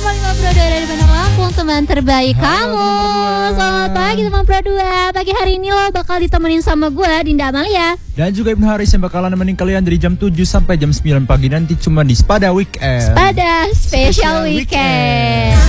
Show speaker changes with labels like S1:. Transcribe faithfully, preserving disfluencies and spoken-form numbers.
S1: koma lima Pro dua dari Bandar Lampung, teman terbaik kamu. Selamat pagi teman Pro dua. Pagi hari ini lo bakal ditemenin sama gue, Dinda Amalia.
S2: Dan juga Ibnu Haris yang bakalan nemenin kalian dari jam tujuh sampai jam sembilan pagi nanti cuma di Spada Weekend.
S1: Spada Special Weekend.